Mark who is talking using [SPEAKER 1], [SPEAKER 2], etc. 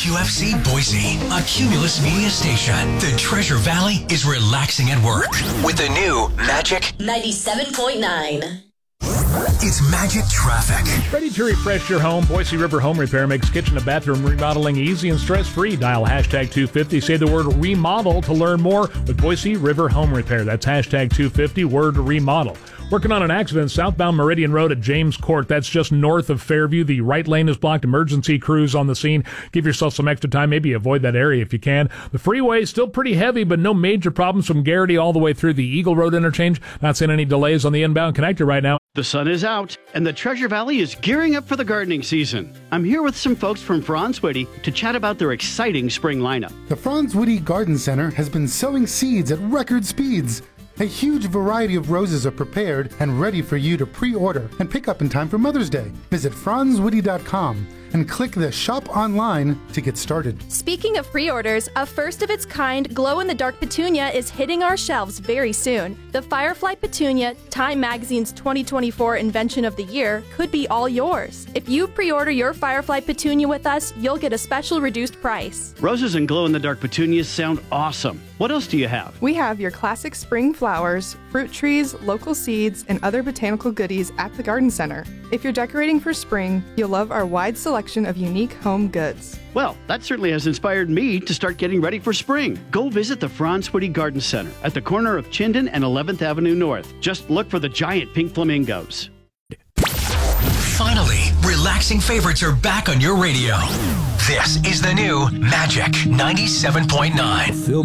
[SPEAKER 1] WQFC Boise, a Cumulus Media station. The Treasure Valley is relaxing at work with the new Magic
[SPEAKER 2] 97.9.
[SPEAKER 1] It's Magic Traffic.
[SPEAKER 3] Ready to refresh your home? Boise River Home Repair makes kitchen and bathroom remodeling easy and stress-free. Dial hashtag 250. Say the word remodel to learn more with Boise River Home Repair. That's hashtag 250, word remodel. Working on an accident southbound Meridian Road at James Court. That's just north of Fairview. The right lane is blocked. Emergency crews on the scene. Give yourself some extra time. Maybe avoid that area if you can. The freeway is still pretty heavy, but no major problems from Garrity all the way through the Eagle Road interchange. Not seeing any delays on the inbound connector right now.
[SPEAKER 4] The sun is out, and the Treasure Valley is gearing up for the gardening season. I'm here with some folks from Franz Whitty to chat about their exciting spring lineup.
[SPEAKER 5] The Franz Whitty Garden Center has been sowing seeds at record speeds. A huge variety of roses are prepared and ready for you to pre-order and pick up in time for Mother's Day. Visit franzwhitty.com and click the Shop Online to get started.
[SPEAKER 6] Speaking of pre-orders, a first-of-its-kind glow-in-the-dark petunia is hitting our shelves very soon. The Firefly Petunia, Time Magazine's 2024 Invention of the Year, could be all yours. If you pre-order your Firefly Petunia with us, you'll get a special reduced price.
[SPEAKER 4] Roses and glow-in-the-dark petunias sound awesome. What else do you have?
[SPEAKER 7] We have your classic spring flowers, fruit trees, local seeds, and other botanical goodies at the Garden Center. If you're decorating for spring, you'll love our wide selection of unique home goods.
[SPEAKER 4] Well, that certainly has inspired me to start getting ready for spring. Go visit the Franz Whitty Garden Center at the corner of Chinden and 11th Avenue North. Just look for the giant pink flamingos.
[SPEAKER 1] Finally, relaxing favorites are back on your radio. This is the new Magic 97.9.